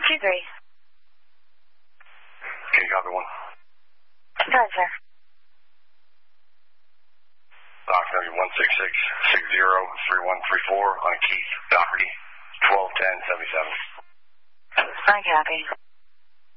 2-3. Can you copy 1? Go ahead, sir. Doc number 166-60-3134 on Keith Doherty, 121077. I copy.